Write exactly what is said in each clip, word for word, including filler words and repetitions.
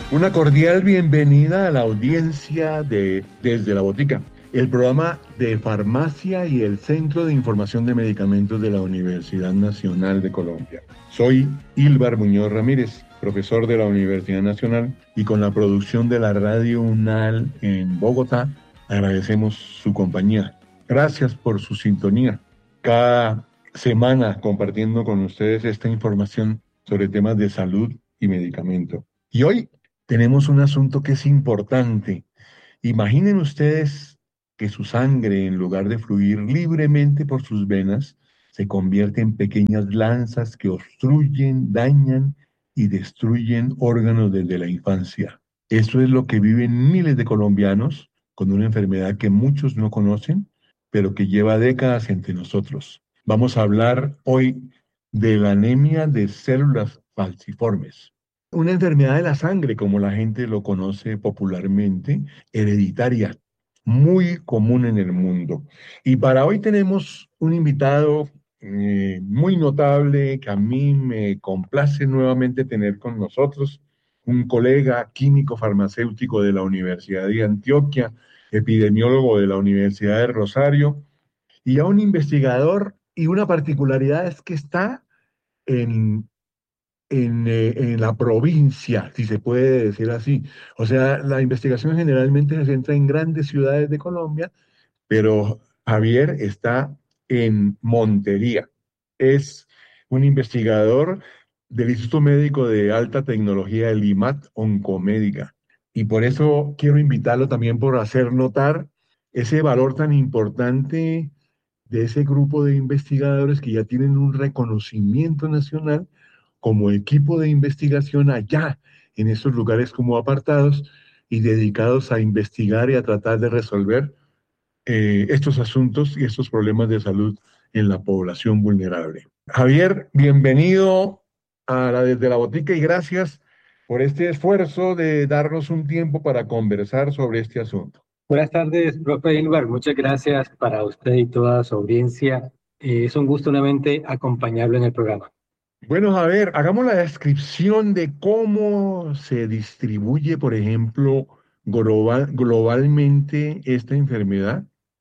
Una cordial bienvenida a la audiencia de Desde la Botica, el programa de farmacia y el Centro de Información de Medicamentos de la Universidad Nacional de Colombia. Soy Ilvar Muñoz Ramírez, profesor de la Universidad Nacional, y con la producción de la Radio UNAL en Bogotá, agradecemos su compañía. Gracias por su sintonía. Cada semana compartiendo con ustedes esta información sobre temas de salud y medicamento. Y hoy tenemos un asunto que es importante. Imaginen ustedes que su sangre, en lugar de fluir libremente por sus venas, se convierte en pequeñas lanzas que obstruyen, dañan y destruyen órganos desde la infancia. Eso es lo que viven miles de colombianos con una enfermedad que muchos no conocen, pero que lleva décadas entre nosotros. Vamos a hablar hoy de la anemia de células falciformes. Una enfermedad de la sangre, como la gente lo conoce popularmente, hereditaria, muy común en el mundo. Y para hoy tenemos un invitado eh, muy notable que a mí me complace nuevamente tener con nosotros, un colega químico farmacéutico de la Universidad de Antioquia, epidemiólogo de la Universidad de Rosario, y a un investigador, y una particularidad es que está en en, eh, en la provincia, si se puede decir así. O sea, la investigación generalmente se centra en grandes ciudades de Colombia, pero Javier está en Montería. Es un investigador del Instituto Médico de Alta Tecnología, el IMAT Oncomédica. Y por eso quiero invitarlo también por hacer notar ese valor tan importante de ese grupo de investigadores que ya tienen un reconocimiento nacional como equipo de investigación allá, en esos lugares como apartados y dedicados a investigar y a tratar de resolver eh, estos asuntos y estos problemas de salud en la población vulnerable. Javier, bienvenido a la Desde la Botica y gracias por este esfuerzo de darnos un tiempo para conversar sobre este asunto. Buenas tardes, profe Ilvar. Muchas gracias para usted y toda su audiencia. Eh, es un gusto nuevamente acompañarlo en el programa. Bueno, Javier, hagamos la descripción de cómo se distribuye, por ejemplo, global, globalmente esta enfermedad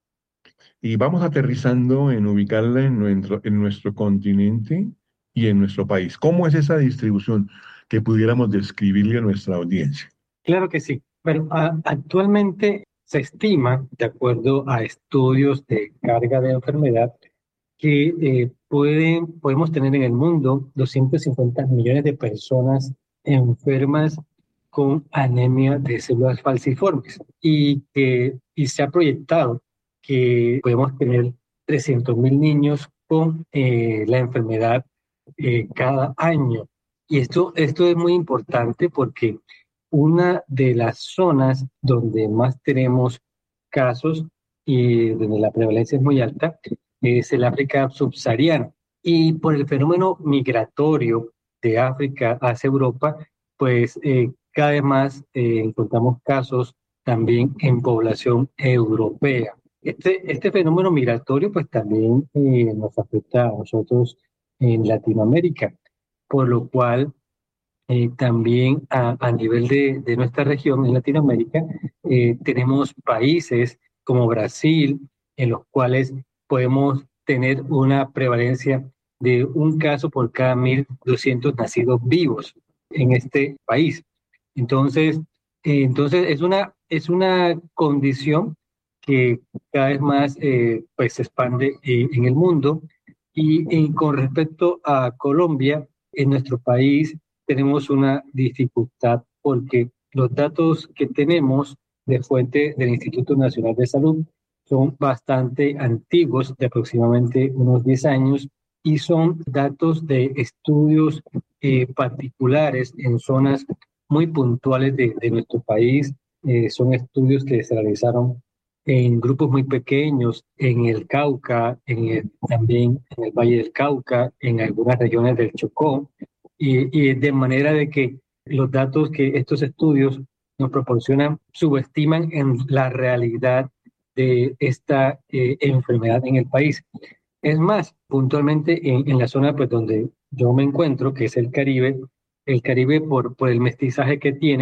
y vamos aterrizando en ubicarla en nuestro, en nuestro continente y en nuestro país. ¿Cómo es esa distribución que pudiéramos describirle a nuestra audiencia? Claro que sí. Bueno, a- actualmente se estima, de acuerdo a estudios de carga de enfermedad, que eh, pueden, podemos tener en el mundo doscientos cincuenta millones de personas enfermas con anemia de células falciformes y que y se ha proyectado que podemos tener trescientos mil niños con eh, la enfermedad eh, cada año. Y esto, esto es muy importante porque una de las zonas donde más tenemos casos y donde la prevalencia es muy alta es el África subsahariana. Y por el fenómeno migratorio de África hacia Europa, pues eh, cada vez más eh, encontramos casos también en población europea. Este, este fenómeno migratorio pues también eh, nos afecta a nosotros en Latinoamérica, por lo cual eh, también a, a nivel de, de nuestra región en Latinoamérica eh, tenemos países como Brasil en los cuales podemos tener una prevalencia de un caso por cada mil doscientos nacidos vivos en este país. Entonces, eh, entonces es una, es una condición que cada vez más eh, pues se expande eh, en el mundo. Y, y con respecto a Colombia, en nuestro país tenemos una dificultad porque los datos que tenemos de fuente del Instituto Nacional de Salud son bastante antiguos, de aproximadamente unos diez años, y son datos de estudios eh, particulares en zonas muy puntuales de, de nuestro país. Eh, son estudios que se realizaron en grupos muy pequeños, en el Cauca, en el, también en el Valle del Cauca, en algunas regiones del Chocó, y, y de manera de que los datos que estos estudios nos proporcionan subestiman en la realidad de esta eh, enfermedad en el país. Es más, puntualmente en, en la zona pues, donde yo me encuentro, que es el Caribe, el Caribe por, por el mestizaje que tiene,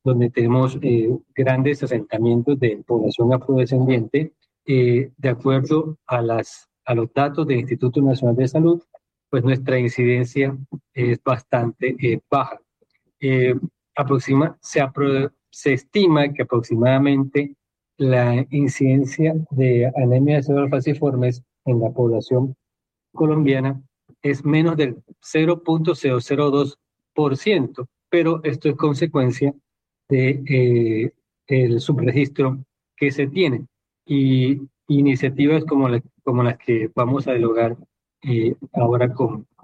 donde tenemos eh, grandes asentamientos de población afrodescendiente, eh, de acuerdo a, las, a los datos del Instituto Nacional de Salud, pues nuestra incidencia es bastante eh, baja. Eh, aproxima, se, apro se estima que aproximadamente la incidencia de anemia falciformes en la población colombiana es menos del cero punto cero cero dos por ciento, pero esto es consecuencia de eh, el subregistro que se tiene y iniciativas como, la, como las que vamos a dialogar eh, ahora con,